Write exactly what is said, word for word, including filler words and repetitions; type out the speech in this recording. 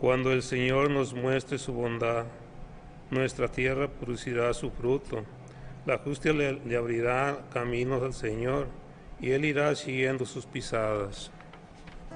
Cuando el Señor nos muestre su bondad, nuestra tierra producirá su fruto. La justicia le, le abrirá caminos al Señor, y Él irá siguiendo sus pisadas.